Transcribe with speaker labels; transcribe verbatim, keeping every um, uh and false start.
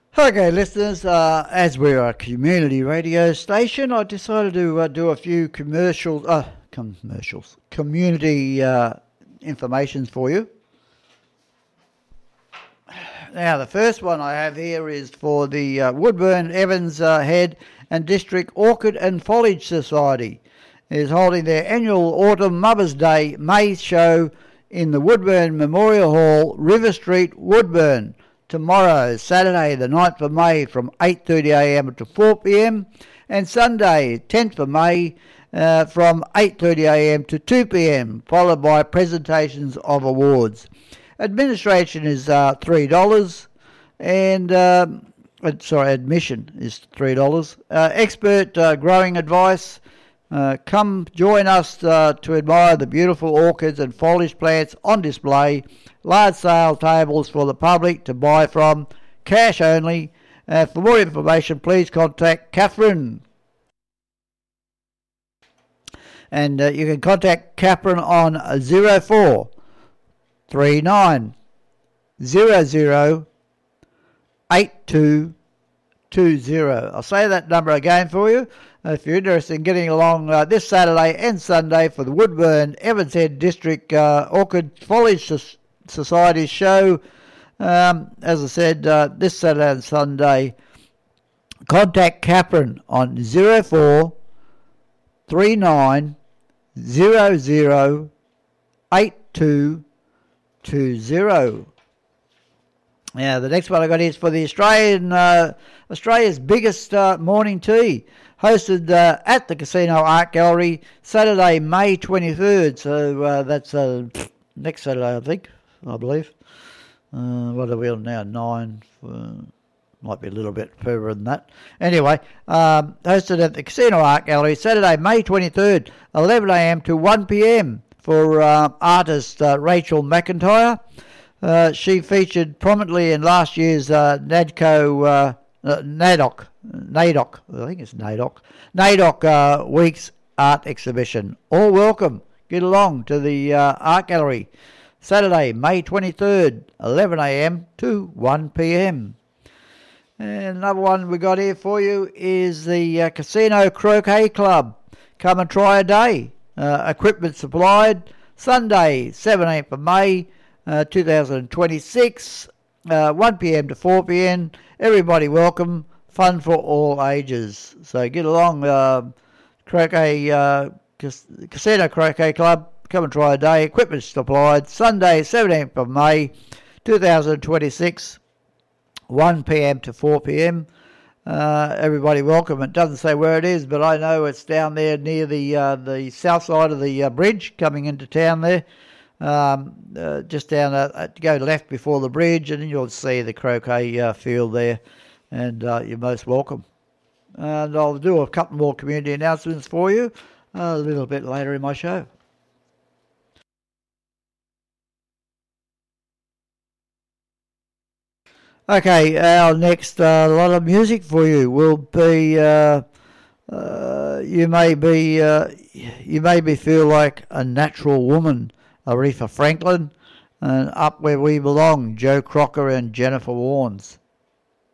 Speaker 1: Okay, listeners, uh, as we're a community radio station, I decided to uh, do a few commercials, uh, commercials, community uh, informations for you. Now, the first one I have here is for the uh, Woodburn Evans uh, Head and District Orchid and Foliage Society. It is holding their annual Autumn Mother's Day May show in the Woodburn Memorial Hall, River Street, Woodburn, tomorrow, Saturday the ninth of May from eight thirty a m to four p m and Sunday tenth of May uh, from eight thirty a m to two p m, followed by presentations of awards. Administration is uh, three dollars and, um, sorry, admission is three dollars. Uh, expert uh, growing advice. Uh, come join us uh, to admire the beautiful orchids and foliage plants on display. Large sale tables for the public to buy from, cash only. Uh, for more information, please contact Catherine. And uh, you can contact Catherine on zero four three nine zero zero eight two two zero. I'll say that number again for you. If you're interested in getting along uh, this Saturday and Sunday for the Woodburn Evans Head District uh, Orchid Foliage Society show, um, as I said, uh, this Saturday and Sunday, contact Catherine on zero four three nine zero zero eight two two zero. Now, the next one I got is for the Australian uh, Australia's biggest uh, morning tea, hosted uh, at the Casino Art Gallery, Saturday, May twenty-third. So uh, that's uh, next Saturday, I think, I believe. Uh, what are we on now? Nine. Uh, might be a little bit further than that. Anyway, um, hosted at the Casino Art Gallery, Saturday, May twenty-third, eleven a m to one p m for uh, artist uh, Rachel McIntyre. Uh, she featured prominently in last year's uh, NADCO, uh, uh, NADOC, NADOC, I think it's NADOC, NADOC uh, Week's Art Exhibition. All welcome. Get along to the uh, Art Gallery, Saturday, May twenty-third, eleven a m to one p m. And another one we got here for you is the uh, Casino Croquet Club. Come and try a day. Uh, equipment supplied, Sunday, seventeenth of May, Uh, two thousand twenty-six, uh, one p m to four p m. Everybody welcome. Fun for all ages. So get along, uh, croquet, uh, Casino Croquet Club. Come and try a day. Equipment supplied. Sunday, seventeenth of May, two thousand twenty-six, one p m to four p m. Uh, everybody welcome. It doesn't say where it is, but I know it's down there near the uh, the south side of the uh, bridge coming into town there. Um, uh, just down, uh, go left before the bridge, and you'll see the croquet uh, field there, and uh, you're most welcome. And I'll do a couple more community announcements for you uh, a little bit later in my show. Okay, our next uh, lot of music for you will be. Uh, uh, you may be, uh, you maybe feel like a natural woman. Aretha Franklin, and Up Where We Belong, Joe Crocker and Jennifer Warnes.